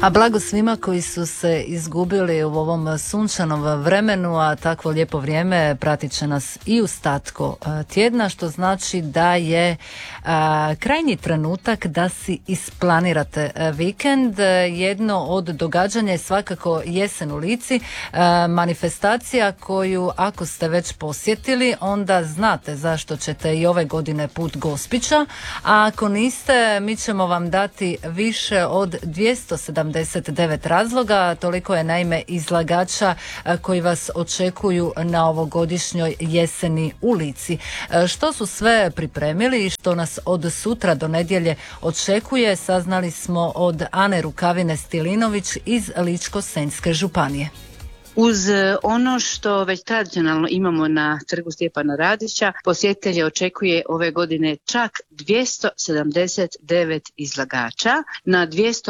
A blago svima koji su se izgubili u ovom sunčanom vremenu, a takvo lijepo vrijeme pratit će nas i u ostatku tjedna, što znači da je krajnji trenutak da si isplanirate vikend. Jedno od događanja je svakako Jesen u Lici, manifestacija koju ako ste već posjetili, onda znate zašto ćete i ove godine put Gospića, a ako niste, mi ćemo vam dati više od 279 razloga. Toliko je naime izlagača koji vas očekuju na ovogodišnjoj Jeseni u Lici. Što su sve pripremili i što nas od sutra do nedjelje očekuje, saznali smo od Ane Rukavine-Stilinović iz Ličko-senjske županije. Uz ono što već tradicionalno imamo na trgu Stjepana Radića, posjetitelje očekuje ove godine čak 279 izlagača na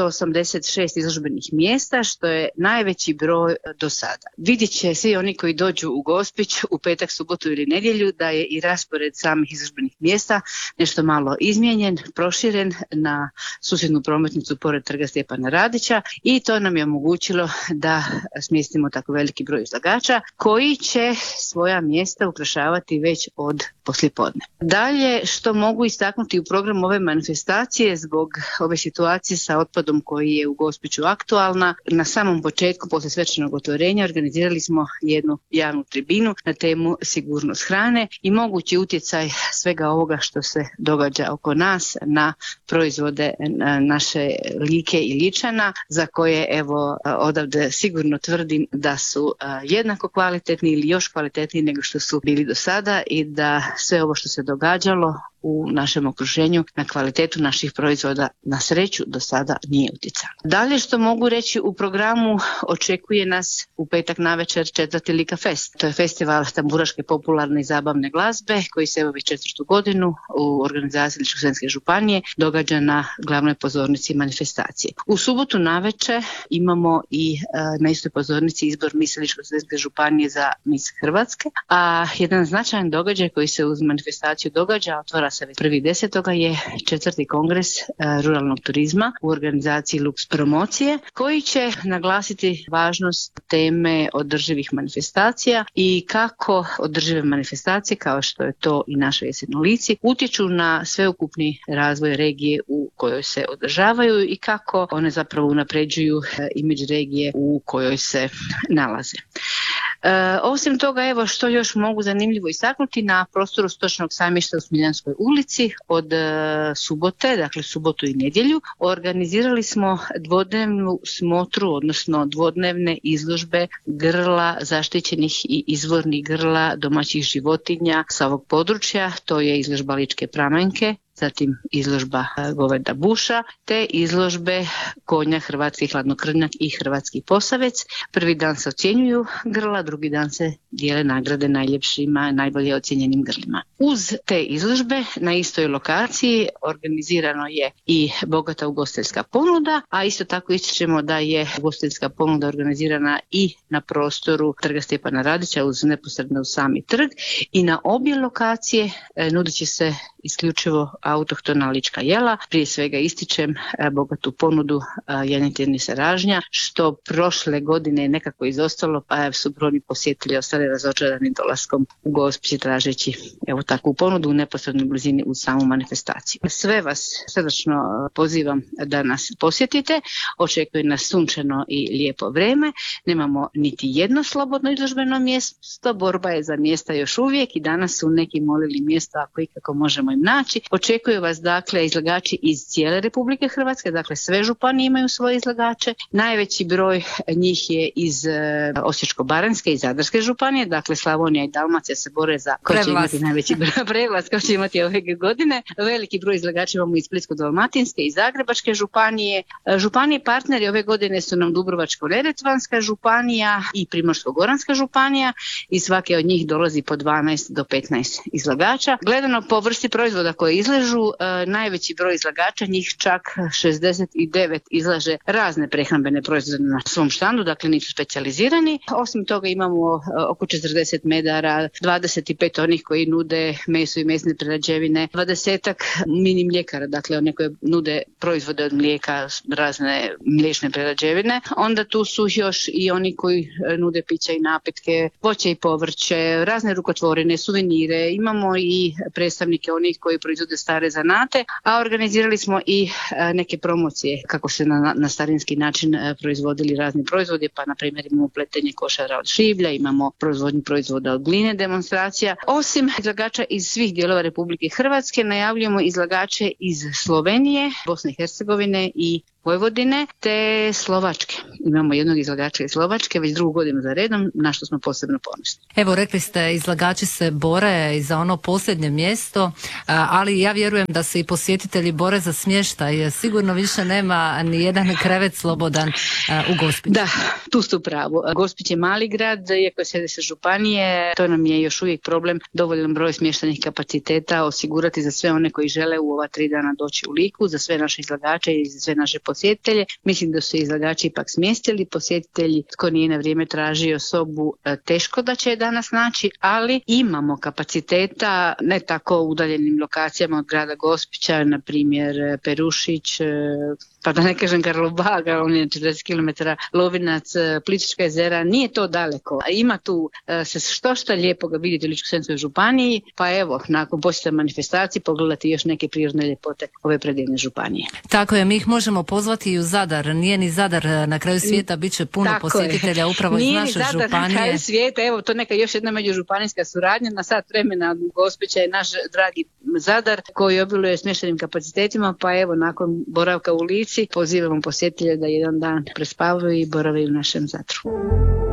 286 izložbenih mjesta, što je najveći broj do sada. Vidjet će svi oni koji dođu u Gospić u petak, subotu ili nedjelju da je i raspored samih izložbenih mjesta nešto malo izmijenjen, proširen na susjednu prometnicu pored trga Stjepana Radića i to nam je omogućilo da smjestimo tako veliki broj izlagača koji će svoja mjesta ukrašavati već od poslijepodne. Dalje što mogu istaknuti u programu ove manifestacije zbog ove situacije sa otpadom koji je u Gospiću aktualna, na samom početku poslije svečanog otvorenja organizirali smo jednu javnu tribinu na temu sigurnost hrane i mogući utjecaj svega ovoga što se događa oko nas na proizvode naše Like i Ličana, za koje evo odavde sigurno tvrdim da su jednako kvalitetni ili još kvalitetniji nego što su bili do sada i da sve ovo što se događalo u našem okruženju na kvalitetu naših proizvoda na sreću do sada nije utjecalo. Dalje što mogu reći, u programu očekuje nas u petak navečer 4. Lika Fest. To je festival tamburaške popularne i zabavne glazbe koji se evo već 4. godinu u organizaciji Ličko-senjske županije događa na glavnoj pozornici manifestacije. U subotu navečer imamo i na istoj pozornici izbor Miss Ličko-senjske županije za Miss Hrvatske, a jedan značajan događaj koji se uz manifestaciju događa, otvara se već 1.10. je 4. kongres ruralnog turizma u organizaciji Lux Promocije koji će naglasiti važnost teme održivih manifestacija i kako održive manifestacije, kao što je to i naša Jesen u Lici, utječu na sveukupni razvoj regije u kojoj se održavaju i kako one zapravo unapređuju imidž regije u kojoj se nalaze. Osim toga, evo što još mogu zanimljivo istaknuti, na prostoru Stočnog sajmišta u Smiljanskoj ulici od subote, dakle subotu i nedjelju, organizirali smo dvodnevnu smotru, odnosno dvodnevne izložbe grla, zaštićenih i izvornih grla domaćih životinja sa ovog područja. To je izložba ličke pramenke, zatim izložba goveda buša, te izložbe konja hrvatski hladnokrvnjak i hrvatski posavec. Prvi dan se ocjenjuju grla, drugi dan se dijele nagrade najljepšima, najbolje ocijenjenim grlima. Uz te izložbe na istoj lokaciji organizirano je i bogata ugostiteljska ponuda, a isto tako ističemo da je ugostiteljska ponuda organizirana i na prostoru trga Stjepana Radića neposredno uz sami trg i na obje lokacije nudit će se isključivo autohtona lička jela. Prije svega ističem bogatu ponudu janjetirnice ražnja, što prošle godine je nekako izostalo, pa su brojni posjetitelji ostali razočarani dolaskom u Gospić tražeći evo takvu ponudu u neposrednoj blizini uz samu manifestaciju. Sve vas srdačno pozivam da nas posjetite. Očekuje nas sunčano i lijepo vrijeme. Nemamo niti jedno slobodno izložbeno mjesto, borba je za mjesta još uvijek i danas su neki molili mjesto ako ikako možemo im naći. Očekuju vas dakle izlagači iz cijele Republike Hrvatske, dakle sve županije imaju svoje izlagače. Najveći broj njih je iz Osječko-baranjske i Zadarske županije, dakle Slavonija i Dalmacija se bore za ko će imati najveći prevlast, ko će imati ove godine. Veliki broj izlagača imamo iz Splitsko-dalmatinske i Zagrebačke županije. Županije partneri ove godine su nam Dubrovačko-neretvanska županija i Primorsko-goranska županija i svake od njih dolazi po 12 do 15 izlagača. Gledano po vrsti proizvoda koje izlažu, izlažu. Najveći broj izlagača, njih čak 69, izlaže razne prehrambene proizvode na svom štandu, dakle nisu specijalizirani. Osim toga imamo oko 40 medara, 25 onih koji nude meso i mesne prerađevine, 20 mini mljekara, dakle one koje nude proizvode od mlijeka, razne mliječne prerađevine. Onda tu su još i oni koji nude pića i napitke, voće i povrće, razne rukotvorine, suvenire. Imamo i predstavnike onih koji proizvode stare zanate, a organizirali smo i neke promocije kako se na starinski način proizvodili razni proizvodi, pa na primjer imamo pletenje košara od šiblja, imamo proizvodnju proizvoda od gline, demonstracija. Osim izlagača iz svih dijelova Republike Hrvatske, najavljujemo izlagače iz Slovenije, Bosne i Hercegovine i Vojvodine te Slovačke. Imamo jednog izlagača iz Slovačke već drugu godinu za redom, na što smo posebno ponosni. Evo, rekli ste, izlagači se bore za ono posljednje mjesto, ali ja vjerujem da se i posjetitelji bore za smještaj. Sigurno više nema ni jedan krevet slobodan u Gospiću. Da, tu ste u pravu. Gospić je mali grad, iako je sjedište županije, to nam je još uvijek problem, dovoljan broj smještajnih kapaciteta osigurati za sve one koji žele u ova 3 dana doći u Liku, za sve naše izlagače i za sve naše posjetitelje. Mislim da su izlagači ipak smjestili, posjetitelji tko nije na vrijeme tražio sobu, teško da će je danas naći, ali imamo kapaciteta ne tako udaljenim lokacijama od grada Gospića, na primjer Perušić, pa da ne kažem Karlobaga, on je 40 km, Lovinac, Plitvička jezera, nije to daleko. Ima tu se što lijepoga vidjeti u Ličko-senjskoj županiji, pa evo, nakon posjeta manifestaciji pogledati još neke prirodne ljepote ove predivne županije. Tako je, mi ih možemo pozvati i u Zadar. Nije ni Zadar na kraju svijeta, bit će puno posjetitelja upravo iz naše županije. Nije ni Zadar na kraju svijeta, evo to neka još jedna međužupanijska suradnja. Na sat vremena od Gospića je naš dragi Zadar koji obiluje smještenim kapacitetima, pa evo nakon boravka u Lici pozivamo posjetitelje da jedan dan prespavaju i borave u našem Zadru.